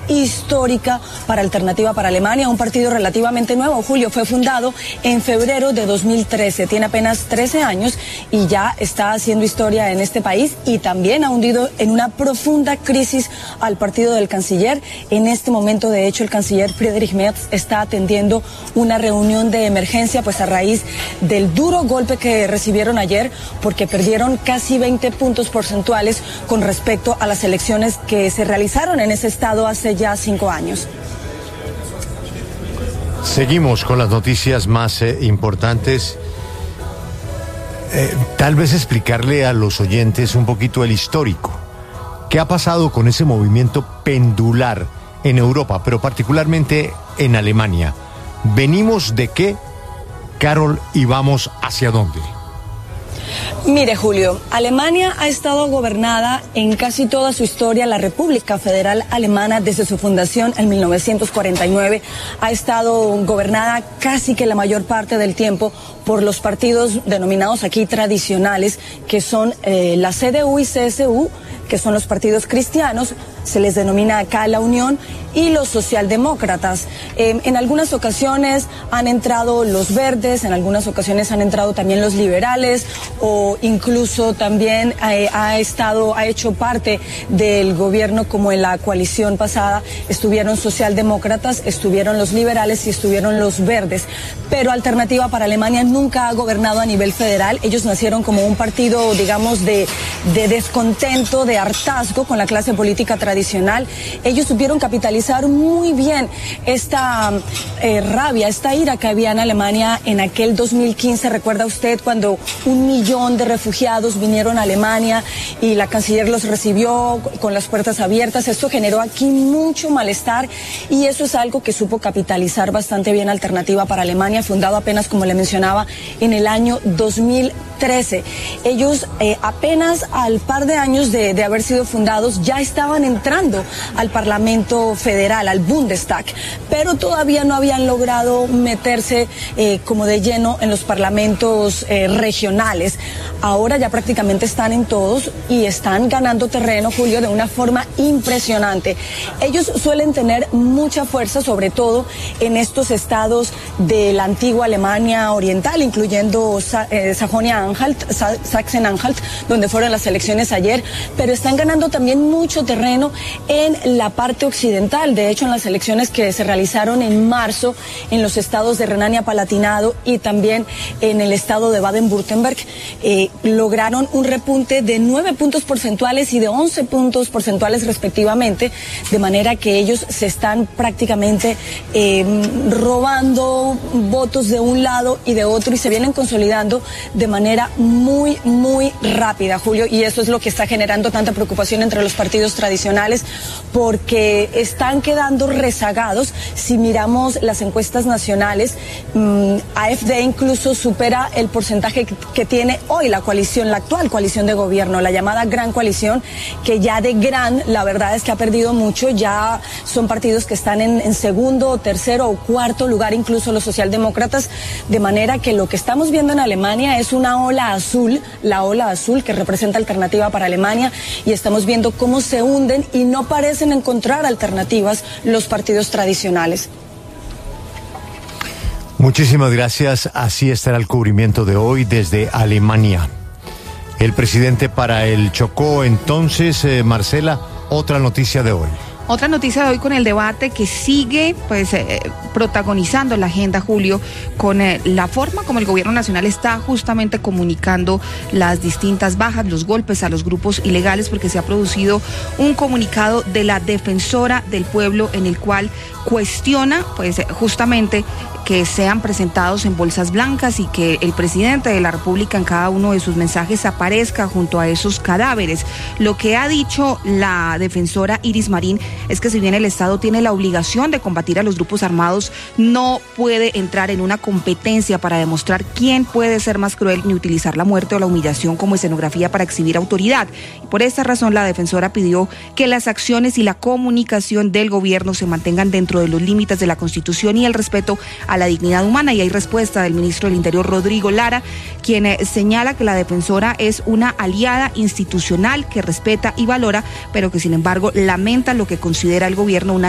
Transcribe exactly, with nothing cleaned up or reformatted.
histórica para Alternativa para Alemania, un partido relativamente nuevo. Julio, fue fundado en febrero de dos mil trece, tiene apenas trece años y ya está haciendo historia en este país y también ha hundido en una profunda crisis al partido del canciller. En este momento, de hecho, el canciller Friedrich Merz está atendiendo una reunión de emergencia, pues a raíz del duro golpe que recibieron ayer, porque perdieron casi veinte puntos porcentuales con respecto a las elecciones que se realizaron en ese estado hace ya cinco años. Seguimos con las noticias más eh, importantes. Eh, tal vez explicarle a los oyentes un poquito el histórico. ¿Qué ha pasado con ese movimiento pendular en Europa, pero particularmente en Alemania? ¿Venimos de qué, Carol, y vamos hacia dónde? Mire, Julio, Alemania ha estado gobernada en casi toda su historia, la República Federal Alemana, desde su fundación en mil novecientos cuarenta y nueve, ha estado gobernada casi que la mayor parte del tiempo por los partidos denominados aquí tradicionales, que son eh, la C D U y C S U, que son los partidos cristianos, se les denomina acá la Unión, y los socialdemócratas. Eh, en algunas ocasiones han entrado los verdes, en algunas ocasiones han entrado también los liberales, o incluso también eh, ha estado, ha hecho parte del gobierno, como en la coalición pasada, estuvieron socialdemócratas, estuvieron los liberales y estuvieron los verdes. Pero Alternativa para Alemania nunca ha gobernado a nivel federal. Ellos nacieron como un partido, digamos, de, de descontento, de hartazgo con la clase política tradicional. Ellos supieron capitalizar muy bien esta eh, rabia, esta ira que había en Alemania en aquel dos mil quince. ¿Recuerda usted cuando un millón de refugiados vinieron a Alemania y la canciller los recibió con las puertas abiertas? Esto generó aquí mucho malestar y eso es algo que supo capitalizar bastante bien Alternativa para Alemania, fundado apenas, como le mencionaba, en el año dos mil trece. Ellos eh, apenas al par de años de, de haber sido fundados ya estaban entrando al Parlamento Federal, al Bundestag, pero todavía no habían logrado meterse eh, como de lleno en los parlamentos eh, regionales. Ahora ya prácticamente están en todos y están ganando terreno, Julio, de una forma impresionante. Ellos suelen tener mucha fuerza, sobre todo en estos estados de la antigua Alemania Oriental, incluyendo eh, Sajonia-Anhalt, Sachsen-Anhalt, donde fueron las elecciones ayer, pero están ganando también mucho terreno en la parte occidental. De hecho, en las elecciones que se realizaron en marzo en los estados de Renania-Palatinado y también en el estado de Baden-Württemberg, eh, lograron un repunte de nueve puntos porcentuales y de once puntos porcentuales respectivamente, de manera que ellos se están prácticamente eh, robando votos de un lado y de otro y se vienen consolidando de manera muy, muy rápida, Julio, y eso es lo que está generando tanta preocupación entre los partidos tradicionales, porque están quedando rezagados. Si miramos las encuestas nacionales, mmm, A F D incluso supera el porcentaje que, que tiene hoy la coalición, la actual coalición de gobierno, la llamada Gran Coalición, que ya de gran, la verdad es que ha perdido mucho, ya son partidos que están en, en segundo, tercero o cuarto lugar, incluso los socialdemócratas, de manera que lo que estamos viendo en Alemania es una ola azul, la ola azul que representa Alternativa para Alemania, y estamos viendo cómo se hunden y no parecen encontrar alternativas los partidos tradicionales. Muchísimas gracias. Así estará el cubrimiento de hoy desde Alemania. El presidente para el Chocó, entonces, eh, Marcela, otra noticia de hoy. Otra noticia de hoy con el debate que sigue pues eh, protagonizando la agenda, Julio, con eh, la forma como el gobierno nacional está justamente comunicando las distintas bajas, los golpes a los grupos ilegales, porque se ha producido un comunicado de la Defensora del Pueblo en el cual cuestiona pues justamente que sean presentados en bolsas blancas y que el presidente de la República en cada uno de sus mensajes aparezca junto a esos cadáveres. Lo que ha dicho la defensora Iris Marín es que si bien el Estado tiene la obligación de combatir a los grupos armados, no puede entrar en una competencia para demostrar quién puede ser más cruel ni utilizar la muerte o la humillación como escenografía para exhibir autoridad. Y por esta razón la defensora pidió que las acciones y la comunicación del gobierno se mantengan dentro de los límites de la Constitución y el respeto a la dignidad humana. Y hay respuesta del ministro del Interior, Rodrigo Lara, quien eh, señala que la defensora es una aliada institucional que respeta y valora, pero que sin embargo lamenta lo que considera el gobierno una